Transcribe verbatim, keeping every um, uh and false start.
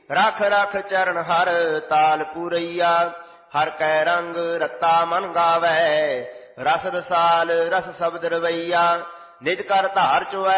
ਰਖ ਰਖ ਚਰਨ ਹਰ ਤਾਲ ਪੂਰਈਆ। ਹਰ ਕੈ ਰੰਗ ਰਤਾ ਮਨ ਗਾਵੈ, ਰਸ ਰਸਾਲ ਰਸ ਸ਼ਬਦ ਰਵਈਆ। ਨਿਜ ਕਰ ਧਾਰ ਚੁਐ